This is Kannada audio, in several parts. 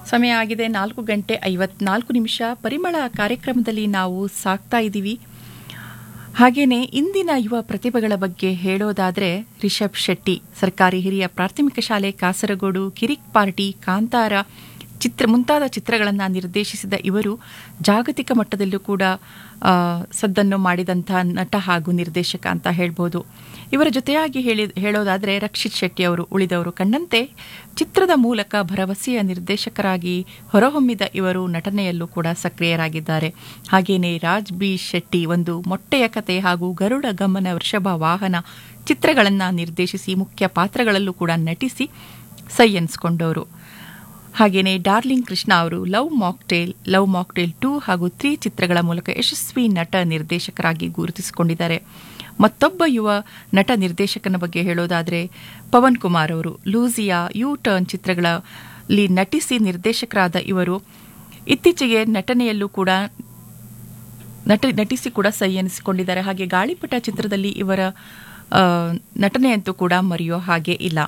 ಸಮಯ ಆಗಿದೆ 4:54 ಪರಿಮಳ ಕಾರ್ಯಕ್ರಮದಲ್ಲಿ ನಾವು ಸಾಕ್ತಾ ಇದ್ದೀವಿ. ಹಾಗೇನೆ ಇಂದಿನ ಯುವ ಪ್ರತಿಭೆಗಳ ಬಗ್ಗೆ ಹೇಳೋದಾದರೆ ರಿಷಬ್ ಶೆಟ್ಟಿ, ಸರ್ಕಾರಿ ಹಿರಿಯ ಪ್ರಾಥಮಿಕ ಶಾಲೆ ಕಾಸರಗೋಡು, ಕಿರಿಕ್ ಪಾರ್ಟಿ, ಕಾಂತಾರ ಮುಂತಾದ ಚಿತ್ರಗಳನ್ನು ನಿರ್ದೇಶಿಸಿದ ಇವರು ಜಾಗತಿಕ ಮಟ್ಟದಲ್ಲೂ ಕೂಡ ಸದ್ದನ್ನು ಮಾಡಿದಂಥ ನಟ ಹಾಗೂ ನಿರ್ದೇಶಕ ಅಂತ ಹೇಳ್ಬೋದು. ಇವರ ಜೊತೆಯಾಗಿ ಹೇಳೋದಾದರೆ ರಕ್ಷಿತ್ ಶೆಟ್ಟಿ ಅವರು ಉಳಿದವರು ಕಂಡಂತೆ ಚಿತ್ರದ ಮೂಲಕ ಭರವಸೆಯ ನಿರ್ದೇಶಕರಾಗಿ ಹೊರಹೊಮ್ಮಿದ ಇವರು ನಟನೆಯಲ್ಲೂ ಕೂಡ ಸಕ್ರಿಯರಾಗಿದ್ದಾರೆ. ಹಾಗೆಯೇ ರಾಜ್ ಬಿ ಶೆಟ್ಟಿ ಒಂದು ಮೊಟ್ಟೆಯ ಕತೆ ಹಾಗೂ ಗರುಡ ಗಮನ ವೃಷಭ ವಾಹನ ಚಿತ್ರಗಳನ್ನು ನಿರ್ದೇಶಿಸಿ ಮುಖ್ಯ ಪಾತ್ರಗಳಲ್ಲೂ ಕೂಡ ನಟಿಸಿ ಸೈ ಎನ್ಸ್ಕೊಂಡವರು. ಹಾಗೆಯೇ ಡಾರ್ಲಿಂಗ್ ಕೃಷ್ಣ ಅವರು ಲವ್ ಮಾಕ್ಟೇಲ್ 2 ಹಾಗೂ 3 ಚಿತ್ರಗಳ ಮೂಲಕ ಯಶಸ್ವಿ ನಟ ನಿರ್ದೇಶಕರಾಗಿ ಗುರುತಿಸಿಕೊಂಡಿದ್ದಾರೆ. ಮತ್ತೊಬ್ಬ ಯುವ ನಟ ನಿರ್ದೇಶಕನ ಬಗ್ಗೆ ಹೇಳೋದಾದರೆ ಪವನ್ ಕುಮಾರ್ ಅವರು ಲೂಸಿಯಾ, ಯು ಟರ್ನ್ ಚಿತ್ರಗಳಲ್ಲಿ ನಟಿಸಿ ನಿರ್ದೇಶಕರಾದ ಇವರು ಇತ್ತೀಚೆಗೆ ನಟನೆಯಲ್ಲೂ ಕೂಡ ನಟಿಸಿ ಕೂಡ ಸೈ ಎನಿಸಿಕೊಂಡಿದ್ದಾರೆ. ಹಾಗೆ ಗಾಳಿಪಟ ಚಿತ್ರದಲ್ಲಿ ಇವರ ನಟನೆಯಂತೂ ಕೂಡ ಮರೆಯೋ ಹಾಗೆ ಇಲ್ಲ.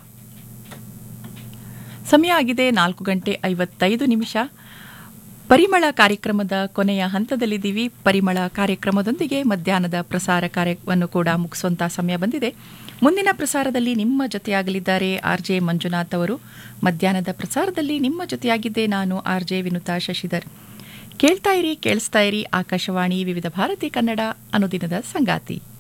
ಸಮಯ ಆಗಿದೆ 4:55. ಪರಿಮಳ ಕಾರ್ಯಕ್ರಮದ ಕೊನೆಯ ಹಂತದಲ್ಲಿದ್ದೀವಿ. ಪರಿಮಳ ಕಾರ್ಯಕ್ರಮದೊಂದಿಗೆ ಮಧ್ಯಾಹ್ನದ ಪ್ರಸಾರ ಕಾರ್ಯವನ್ನು ಕೂಡ ಮುಗಿಸುವಂತಹ ಸಮಯ ಬಂದಿದೆ. ಮುಂದಿನ ಪ್ರಸಾರದಲ್ಲಿ ನಿಮ್ಮ ಜೊತೆಯಾಗಲಿದ್ದಾರೆ RJ ಮಂಜುನಾಥ್ ಅವರು. ಮಧ್ಯಾಹ್ನದ ಪ್ರಸಾರದಲ್ಲಿ ನಿಮ್ಮ ಜೊತೆಯಾಗಿದ್ದೆ ನಾನು RJ ವಿನುತಾ ಶಶಿಧರ್. ಕೇಳಿಸ್ತಾ ಇರಿ ಆಕಾಶವಾಣಿ ವಿವಿಧ ಭಾರತಿ ಕನ್ನಡ ಅನುದಿನದ ಸಂಗಾತಿ.